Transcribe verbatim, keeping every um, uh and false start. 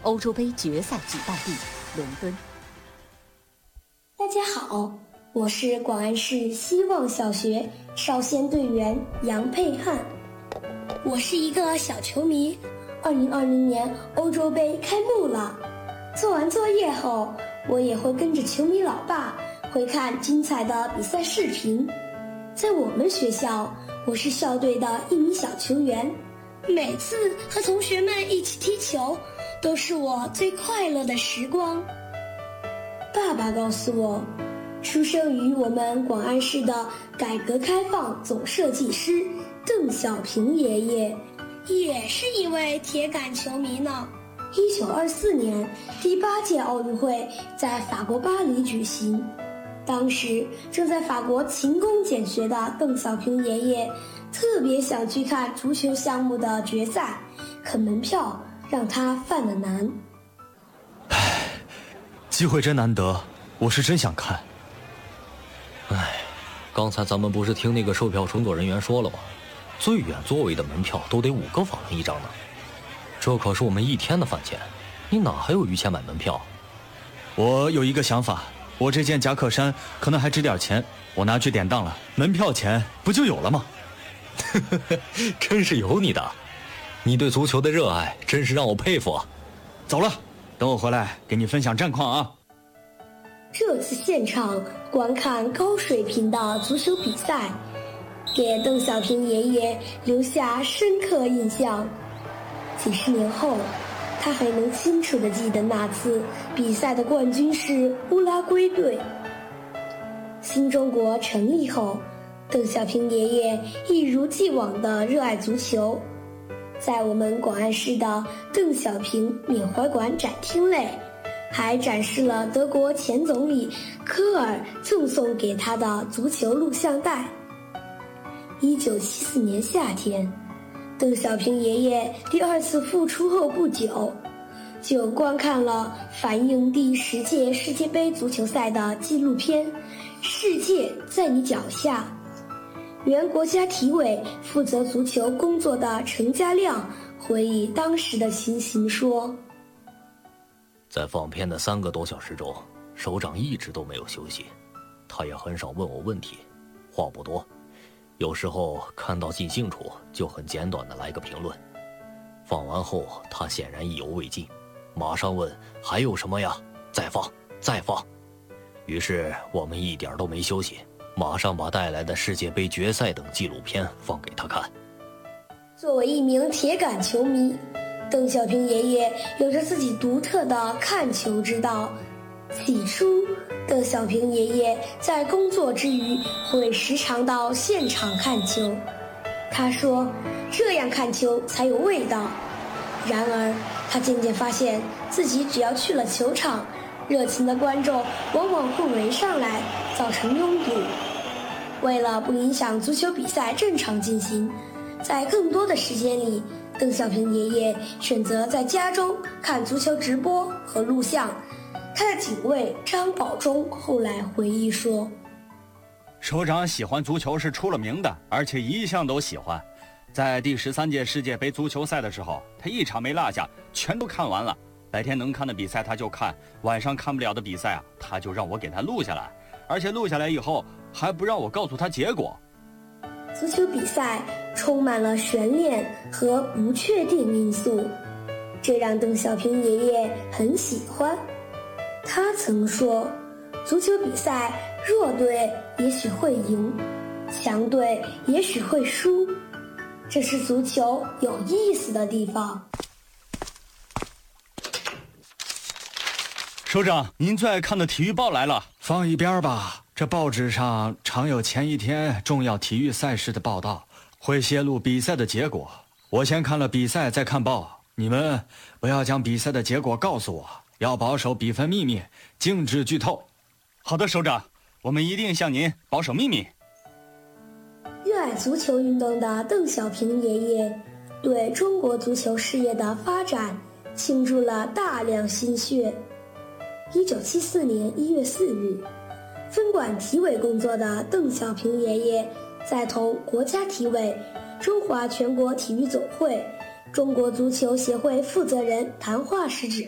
欧洲杯决赛举办地伦敦。 大家好，我是广安市希望小学少先队员杨佩翰，我是一个小球迷。二零二零年欧洲杯开幕了，做完作业后，我也会跟着球迷老爸回看精彩的比赛视频。在我们学校，我是校队的一名小球员，每次和同学们一起踢球，都是我最快乐的时光。爸爸告诉我，出生于我们广安市的改革开放总设计师邓小平爷爷，也是一位铁杆球迷呢。一九二四年，第八届奥运会在法国巴黎举行，当时正在法国勤工俭学的邓小平爷爷特别想去看足球项目的决赛，可门票让他犯了难。 唉，机会真难得，我是真想看。 唉，刚才咱们不是听那个售票工作人员说了吗？最远座位的门票都得五个法郎一张呢，这可是我们一天的饭钱，你哪还有余钱买门票？ 我有一个想法，我这件夹克衫可能还值点钱，我拿去典当了，门票钱不就有了吗？ 真是有你的，你对足球的热爱真是让我佩服。 走了，等我回来给你分享战况啊。 这次现场观看高水平的足球比赛，给邓小平爷爷留下深刻印象。几十年后，他还能清楚地记得那次比赛的冠军是乌拉圭队。新中国成立后，邓小平爷爷一如既往地热爱足球，在我们广安市的邓小平缅怀馆展厅内，还展示了德国前总理科尔赠送给他的足球录像带。一九七四年夏天，邓小平爷爷第二次复出后不久，就观看了反映第十届世界杯足球赛的纪录片《世界在你脚下》。原国家体委负责足球工作的陈家亮回忆当时的情形说， 在放片的三个多小时中，首长一直都没有休息，他也很少问我问题，话不多，有时候看到尽兴处就很简短的来个评论。放完后他显然意犹未尽，马上问还有什么呀，再放再放。于是我们一点都没休息，马上把带来的世界杯决赛等纪录片放给他看。 作为一名铁杆球迷，邓小平爷爷有着自己独特的看球之道。起初，邓小平爷爷在工作之余会时常到现场看球，他说这样看球才有味道。然而他渐渐发现自己只要去了球场，热情的观众往往会围上来，造成拥堵。为了不影响足球比赛正常进行，在更多的时间里，邓小平爷爷选择在家中看足球直播和录像。他的警卫张保忠后来回忆说， 首长喜欢足球是出了名的，而且一向都喜欢。在第十三届世界杯足球赛的时候，他一场没落下，全都看完了。白天能看的比赛他就看，晚上看不了的比赛啊，他就让我给他录下来，而且录下来以后还不让我告诉他结果。 足球比赛充满了悬念和不确定因素，这让邓小平爷爷很喜欢。他曾说，足球比赛弱队也许会赢，强队也许会输，这是足球有意思的地方。 首长，您最爱看的体育报来了，放一边吧。这报纸上常有前一天重要体育赛事的报道，会泄露比赛的结果。我先看了比赛再看报，你们不要将比赛的结果告诉我，要保守比分秘密，禁止剧透。好的，首长，我们一定向您保守秘密。 热爱足球运动的邓小平爷爷对中国足球事业的发展倾注了大量心血。一九七四年一月四日，分管体委工作的邓小平爷爷在同国家体委、中华全国体育总会、中国足球协会负责人谈话时指